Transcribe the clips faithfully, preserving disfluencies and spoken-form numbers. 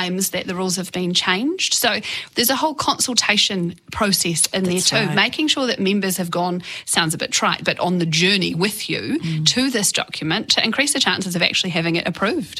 times that the rules have been changed. So there's a whole consultation process in That's there too, right. making sure that members have gone, sounds a bit trite, but on the journey with you mm. to this document to increase the chances of actually having it approved.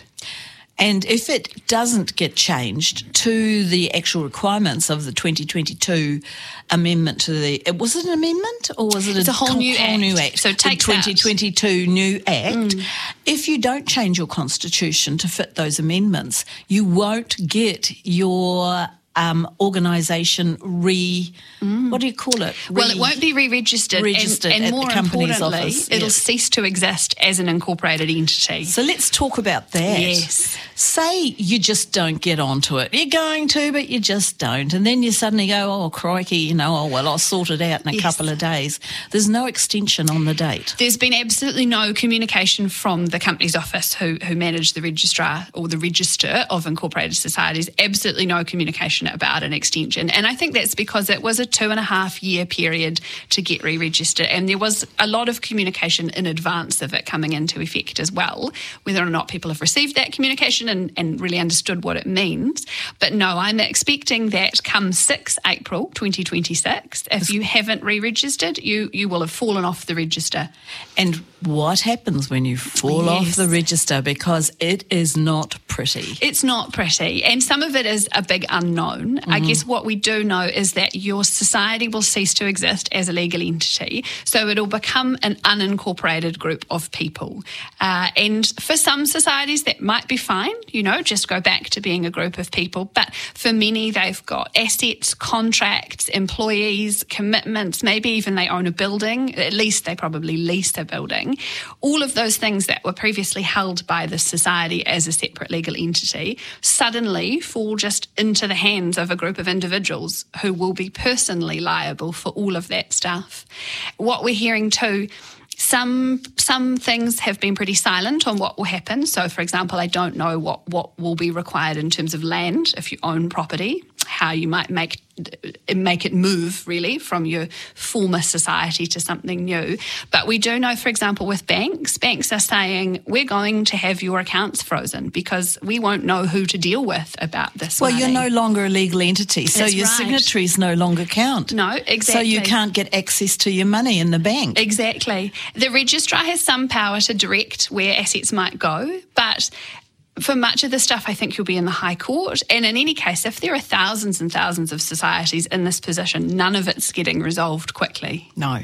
And if it doesn't get changed to the actual requirements of the twenty twenty-two amendment to the, was it an amendment or was it it's a, a whole, whole new, whole act. new act? So it takes the twenty twenty-two new act. Mm. If you don't change your constitution to fit those amendments, you won't get your Um, organisation re, mm. what do you call it? Re- well, it won't be re-registered, registered and, and at more the company's importantly, office. it'll yes. cease to exist as an incorporated entity. So let's talk about that. Yes. Say you just don't get onto it. You're going to, but you just don't. And then you suddenly go, oh, crikey, you know, oh, well, I'll sort it out in a yes. couple of days. There's no extension on the date. There's been absolutely no communication from the company's office who, who manage the registrar or the register of incorporated societies, absolutely no communication about an extension. And I think that's because it was a two and a half year period to get re-registered, and there was a lot of communication in advance of it coming into effect as well, whether or not people have received that communication and, and really understood what it means. But no, I'm expecting that come the sixth of April twenty twenty-six, if you haven't re-registered, you, you will have fallen off the register. And what happens when you fall yes. off the register? Because it is not pretty. It's not pretty. And some of it is a big unknown. Mm-hmm. I guess what we do know is that your society will cease to exist as a legal entity. So it'll become an unincorporated group of people. Uh, and for some societies, that might be fine, you know, just go back to being a group of people. But for many, they've got assets, contracts, employees, commitments, maybe even they own a building. At least they probably lease a building. All of those things that were previously held by the society as a separate legal entity suddenly fall just into the hands of a group of individuals who will be personally liable for all of that stuff. What we're hearing too, Some some things have been pretty silent on what will happen. So, for example, I don't know what, what will be required in terms of land if you own property, how you might make make it move, really, from your former society to something new. But we do know, for example, with banks, banks are saying, we're going to have your accounts frozen because we won't know who to deal with about this Well, money. you're no longer a legal entity, so That's your right. signatories no longer count. No, exactly. So you can't get access to your money in the bank. Exactly. The registrar has some power to direct where assets might go, but for much of the stuff, I think you'll be in the High Court. And in any case, if there are thousands and thousands of societies in this position, none of it's getting resolved quickly. No.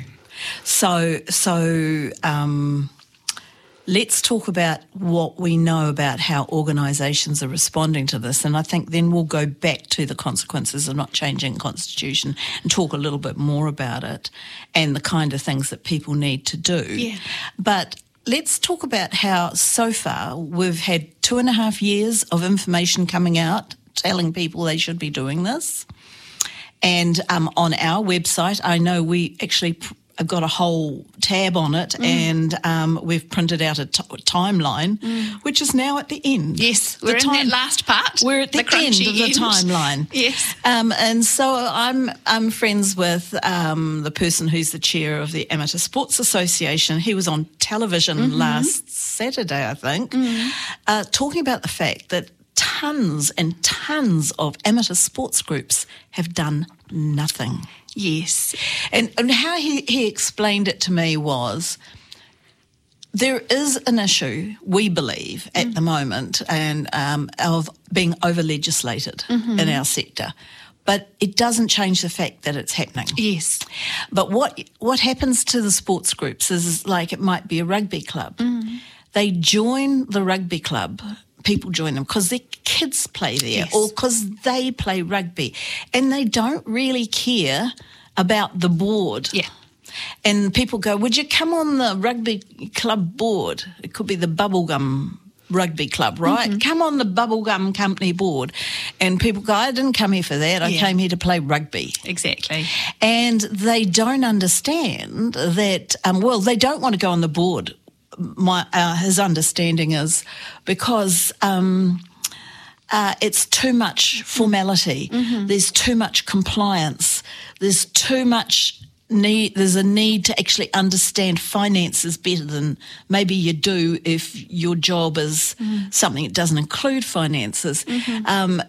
So, so um, let's talk about what we know about how organisations are responding to this. And I think then we'll go back to the consequences of not changing the Constitution and talk a little bit more about it and the kind of things that people need to do. Yeah. But let's talk about how so far we've had two and a half years of information coming out telling people they should be doing this. And um, on our website, I know we actually pr- have got a whole tab on it mm. and um, we've printed out a t- timeline, mm. which is now at the end. Yes, The we're time- in that last part. We're at the, the end crunchy of the end. timeline. Yes. Um, and so I'm I'm friends with um, the person who's the chair of the Amateur Sports Association. He was on television mm-hmm. last Saturday, I think, mm. uh, talking about the fact that tons and tons of amateur sports groups have done nothing. Yes. And, and how he, he explained it to me was there is an issue, we believe, at mm. the moment, and um, of being over-legislated mm-hmm. in our sector. But it doesn't change the fact that it's happening. Yes. But what what happens to the sports groups is, like, it might be a rugby club. Mm. They join the rugby club. People join them because their kids play there yes. or because they play rugby, and they don't really care about the board. Yeah. And people go, would you come on the rugby club board? It could be the Bubblegum Rugby Club, right? Mm-hmm. Come on the Bubblegum Company board. And people go, I didn't come here for that. I yeah. came here to play rugby. Exactly. And they don't understand that, um, well, they don't want to go on the board. My uh, his understanding is because um, uh, it's too much formality. Mm-hmm. There's too much compliance. There's too much need. There's a need to actually understand finances better than maybe you do if your job is mm. something that doesn't include finances. Mm-hmm. Um,